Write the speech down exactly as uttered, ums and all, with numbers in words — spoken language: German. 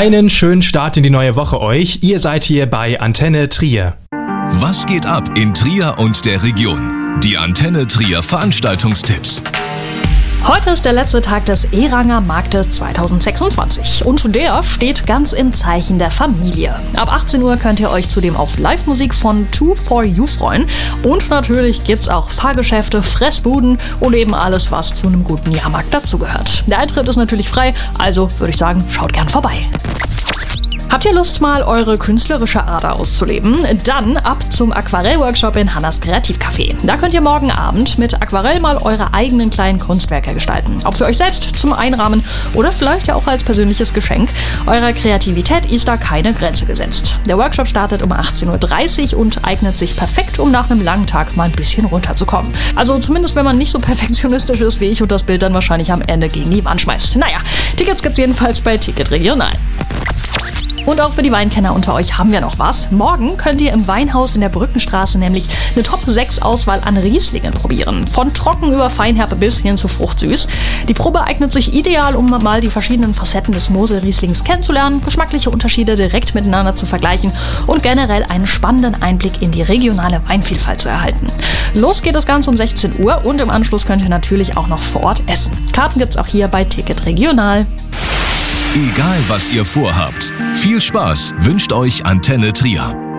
Einen schönen Start in die neue Woche euch. Ihr seid hier bei Antenne Trier. Was geht ab in Trier und der Region? Die Antenne Trier Veranstaltungstipps. Heute ist der letzte Tag des Ehranger Marktes zweitausendsechsundzwanzig und der steht ganz im Zeichen der Familie. Ab achtzehn Uhr könnt ihr euch zudem auf Live-Musik von two for you freuen und natürlich gibt's auch Fahrgeschäfte, Fressbuden und eben alles, was zu einem guten Jahrmarkt dazugehört. Der Eintritt ist natürlich frei, also würde ich sagen, schaut gern vorbei. Habt ihr Lust, mal eure künstlerische Ader auszuleben? Dann ab zum Aquarellworkshop in Hannas Kreativcafé. Da könnt ihr morgen Abend mit Aquarell mal eure eigenen kleinen Kunstwerke gestalten. Ob für euch selbst zum Einrahmen oder vielleicht ja auch als persönliches Geschenk. Eurer Kreativität ist da keine Grenze gesetzt. Der Workshop startet um achtzehn Uhr dreißig und eignet sich perfekt, um nach einem langen Tag mal ein bisschen runterzukommen. Also zumindest, wenn man nicht so perfektionistisch ist wie ich und das Bild dann wahrscheinlich am Ende gegen die Wand schmeißt. Naja, Tickets gibt's jedenfalls bei Ticket Regional. Und auch für die Weinkenner unter euch haben wir noch was. Morgen könnt ihr im Weinhaus in der Brückenstraße nämlich eine Top sechs Auswahl an Rieslingen probieren. Von trocken über feinherbe bis hin zu fruchtsüß. Die Probe eignet sich ideal, um mal die verschiedenen Facetten des Mosel-Rieslings kennenzulernen, geschmackliche Unterschiede direkt miteinander zu vergleichen und generell einen spannenden Einblick in die regionale Weinvielfalt zu erhalten. Los geht das Ganze um sechzehn Uhr und im Anschluss könnt ihr natürlich auch noch vor Ort essen. Karten gibt's auch hier bei Ticket Regional. Egal was ihr vorhabt, viel Spaß wünscht euch Antenne Trier.